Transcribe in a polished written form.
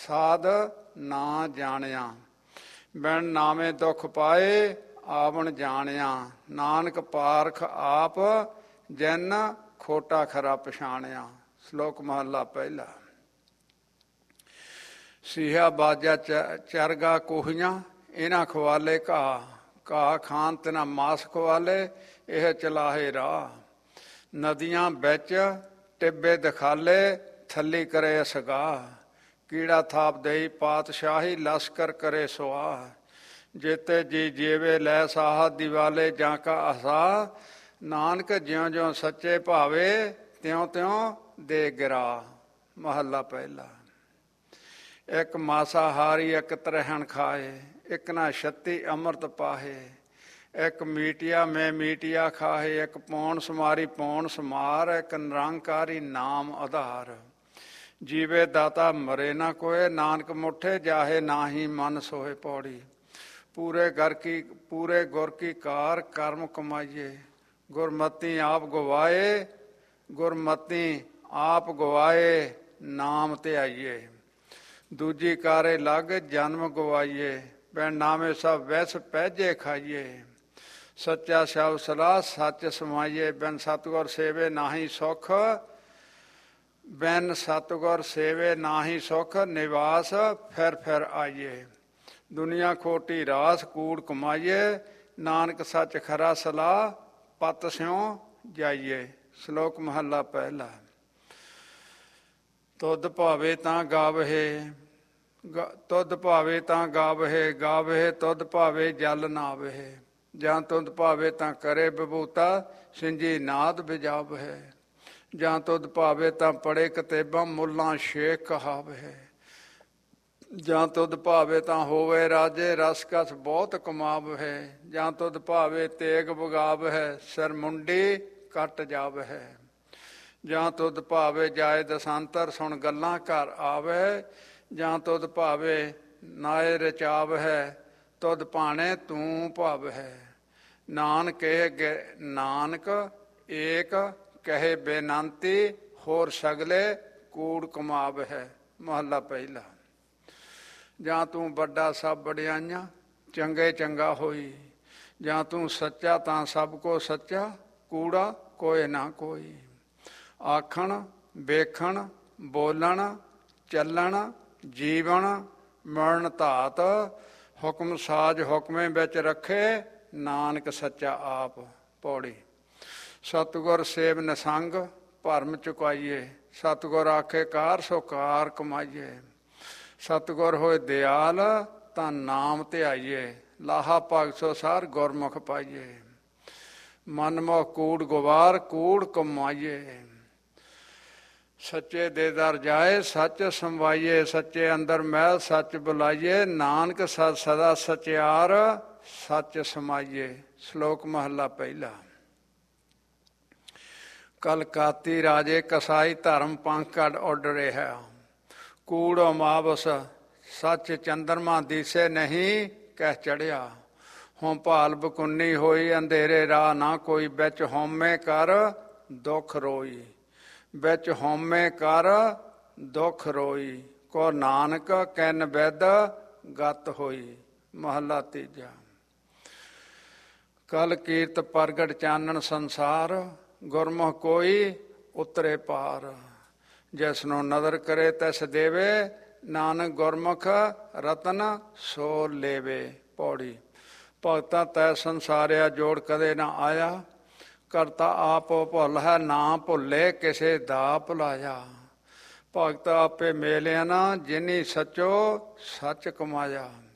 ਸਾਧ ਨਾ ਜਾਣਿਆ। ਬਿਨ ਨਾਮੇ ਦੁੱਖ ਪਾਏ ਆਵਣ ਜਾਣਿਆ। ਨਾਨਕ ਪਾਰਖ ਆਪ ਜਿਨ ਖੋਟਾ ਖਰਾ ਪਛਾਣਿਆ। ਸ਼ਲੋਕ ਮਹੱਲਾ ਪਹਿਲਾ। ਸੀਹਾ ਬਾਜਾ ਚਰਗਾ ਕੋਹੀਆਂ, ਇਹਨਾਂ ਖਵਾਲੇ ਘਾਹ। ਘਾਹ ਖਾਨ ਤਿਨਾ ਮਾਸ ਖਵਾਲੇ, ਇਹ ਚਲਾਹੇ ਰਾਹ। ਨਦੀਆਂ ਵਿੱਚ ਟਿੱਬੇ ਦਿਖਾਲੇ, ਥੱਲੀ ਕਰੇ ਅਸਗਾਹ। ਕੀੜਾ ਥਾਪ ਦੇਈ ਪਾਤਸ਼ਾਹੀ, ਲਸ਼ਕਰ ਕਰੇ ਸੁਆਹ। ਜੇਤੇ ਜੀ ਜੀਵੇ ਲੈ ਸਾਹ, ਦਿਵਾਲੇ ਜਾਂ ਕਾ ਆਸਾ। ਨਾਨਕ ਜਿਉਂ ਜਿਉਂ ਸੱਚੇ ਭਾਵੇ, ਤਿਉਂ ਤਿਉਂ ਦੇ ਗਿਰਾ। ਮਹੱਲਾ ਪਹਿਲਾ। ਇੱਕ ਮਾਸਾਹਾਰੀ ਇੱਕ ਤਰਹਿਣ ਖਾਏ, ਇੱਕ ਨਾ ਛੱਤੀ ਅੰਮ੍ਰਿਤ ਪਾਹੇ। ਇੱਕ ਮੀਟਿਆ ਮੈਂ ਮੀਟਿਆ ਖਾਹੇ, ਇੱਕ ਪੌਣ ਸਮਾਰੀ ਪੌਣ ਸਮਾਰ। ਇੱਕ ਨਿਰੰਕਾਰੀ ਨਾਮ ਆਧਾਰ। ਜੀਵੇ ਦਾਤਾ ਮਰੇ ਨਾ ਕੋਏ, ਨਾਨਕ ਮੁੱਠੇ ਜਾਹੇ ਨਾਹੀ ਮਨ ਸੋਏ ਪੌੜੀ। ਪੂਰੇ ਗੁਰ ਕੀ ਕਾਰ, ਕਰਮ ਕਮਾਈਏ। ਗੁਰਮਤੀ ਆਪ ਗਵਾਏ, ਗੁਰਮਤੀ ਆਪ ਗਵਾਏ, ਨਾਮ ਧਿਆਈਏ। ਦੂਜੀ ਕਾਰੇ ਲੱਗ ਜਨਮ ਗਵਾਈਏ, ਬਿਨ ਨਾਮੇ ਸਭ ਵੈਸ ਪਹਿਜੇ ਖਾਈਏ। ਸੱਚਾ ਸ਼ਬਦ ਸਲਾਹ ਸੱਚ ਸਮਾਈਏ, ਬਿਨ ਸਤਿਗੁਰ ਸੇਵੇ ਨਾਹੀ ਸੁਖ। ਬਿਨ ਸਤਿਗੁਰ ਸੇਵੇ ਨਾਹੀ ਸੁਖ, ਨਿਵਾਸ ਫਿਰ ਫਿਰ ਆਈਏ। ਦੁਨੀਆ ਖੋਟੀ ਰਾਸ, ਕੂੜ ਕਮਾਈਏ। ਨਾਨਕ ਸੱਚ ਖਰਾ ਸਲਾਹ, ਪਤ ਸਿਉ ਜਾਈਏ। ਸ਼ਲੋਕ ਮਹੱਲਾ ਪਹਿਲਾ। ਤੁਧ ਭਾਵੇ ਤਾਂ ਗਾਵਹੇ, ਤੁਧ ਭਾਵੇ ਤਾਂ ਗਾਵਹੇ। ਗਾਵਹੇ ਤੁਧ ਭਾਵੇ ਜਲ ਨਾਵਹੇ। ਜਾਂ ਤੁਧ ਭਾਵੇ ਤਾਂ ਕਰੇ ਬਬੂਤਾ, ਸਿੰਜੀ ਨਾਦ ਬਿਜਾਵਹੇ। ਜਾਂ ਤੁਧ ਭਾਵੇ ਤਾਂ ਪੜੇ ਕਿਤਾਬਾਂ, ਮੁੱਲਾਂ ਸ਼ੇਖ ਕਹਾਵਹੇ। ਜਾਂ ਤੁਧ ਭਾਵੇ ਤਾਂ ਹੋਵੇ ਰਾਜੇ, ਰਸ ਕਸ ਬਹੁਤ ਕਮਾਵਹੇ। ਜਾਂ ਤੁਧ ਭਾਵੇ ਤੇਗ ਬਗਾਵਹੇ, ਸਿਰ ਮੁੰਡੀ ਕੱਟ ਜਾਵਹੇ। ਜਾਂ ਤੁਧ ਭਾਵੇ ਜਾਏ ਦਸਾਂਤਰ, ਸੁਣ ਗੱਲਾਂ ਘਰ ਆਵੇ। ਜਾਂ ਤੁਧ ਭਾਵੇ ਨਾਏ ਰਚਾਵਹੈ, ਤੁਧ ਭਾਣੇ ਤੂੰ ਭਾਵਹੈ। ਨਾਨਕ ਏਕ ਕਹੇ ਬੇਨੰਤੀ, ਹੋਰ ਸਗਲੇ ਕੂੜ ਕਮਾਵਹੈ। ਮਹੱਲਾ ਪਹਿਲਾ। ਜਾਂ ਤੂੰ ਵੱਡਾ ਸਭ ਵਡਿਆਈਆਂ, ਚੰਗੇ ਚੰਗਾ ਹੋਈ। ਜਾਂ ਤੂੰ ਸੱਚਾ ਤਾਂ ਸਭ ਕੋ ਸੱਚਾ, ਕੂੜਾ ਕੋਏ ਨਾ ਕੋਈ। ਆਖਣ ਵੇਖਣ ਬੋਲਣ ਚੱਲਣ ਜੀਵਨ ਮਰਨ ਧਾਤ। ਹੁਕਮ ਸਾਜ ਹੁਕਮੇ ਵਿੱਚ ਰੱਖੇ, ਨਾਨਕ ਸੱਚਾ ਆਪ। ਪੌੜੀ। ਸਤਿਗੁਰ ਸੇਵ ਨਿਸੰਗ, ਭਰਮ ਚੁਕਾਈਏ। ਸਤਿਗੁਰ ਆਖੇ ਕਾਰ, ਸੋ ਕਾਰ ਕਮਾਈਏ। ਸਤਿਗੁਰ ਹੋਏ ਦਿਆਲ, ਤਾਂ ਨਾਮ ਧਿਆਈਏ। ਲਾਹਾ ਭਗਤ ਸੋ ਸਾਰ, ਗੁਰਮੁਖ ਪਾਈਏ। ਮਨਮੁਖ ਕੂੜ ਗੁਵਾਰ, ਕੂੜ ਕਮਾਈਏ। ਸੱਚੇ ਦੇ ਦਰ ਜਾਏ, ਸੱਚ ਸੰਵਾਈਏ। ਸੱਚੇ ਅੰਦਰ ਮਹਿਲ, ਸੱਚ ਬੁਲਾਈਏ। ਨਾਨਕ ਸਤ ਸਦਾ ਸਚਿਆਰ, ਸੱਚ ਸਮਾਈਏ। ਸ਼ਲੋਕ ਮਹੱਲਾ ਪਹਿਲਾ। ਕਲਕਾਤੀ ਰਾਜੇ ਕਸਾਈ, ਧਰਮ ਪੰਖ ਕੱਢ ਉੱਡ ਰਿਹਾ। ਕੂੜ ਅਮਾਵਸ ਸੱਚ ਚੰਦਰਮਾ ਦੀਸੇ ਨਹੀਂ, ਕਹਿ ਚੜਿਆ। ਹੋਂ ਭਾਲ ਬਕੁੰਨੀ ਹੋਈ, ਅੰਧੇਰੇ ਰਾਹ ਨਾ ਕੋਈ। ਵਿੱਚ ਹਉਮੈ ਕਰ ਦੁੱਖ ਰੋਈ। ਵਿੱਚ ਹਉਮੈ ਕਰ ਦੁੱਖ ਰੋਈ। ਕੋ ਨਾਨਕ ਕੈਨ ਬਿਦ ਗਤ ਹੋਈ। ਮਹੱਲਾ ਤੀਜਾ। ਕਲ ਕੀਰਤ ਪ੍ਰਗਟ ਚਾਨਣ ਸੰਸਾਰ, ਗੁਰਮੁਖ ਕੋਈ ਉਤਰੇ ਪਾਰ। ਜਿਸ ਨੂੰ ਨਦਰ ਕਰੇ ਤਿਸ ਦੇਵੇ, ਨਾਨਕ ਗੁਰਮੁਖ ਰਤਨ ਸੋ ਲੇਵੇ। ਪੌੜੀ। ਭਗਤਾਂ ਤੈ ਸੰਸਾਰਿਆ, ਜੋੜ ਕਦੇ ਨਾ ਆਇਆ। ਕਰਤਾ ਆਪ ਭੁੱਲ ਹੈ, ਨਾ ਭੁੱਲੇ ਕਿਸੇ ਦਾ ਭੁਲਾਇਆ। ਭਗਤ ਆਪੇ ਮੇਲਿਆ ਨਾ, ਜਿਨੀ ਸੱਚੋ ਸੱਚ ਕਮਾਇਆ।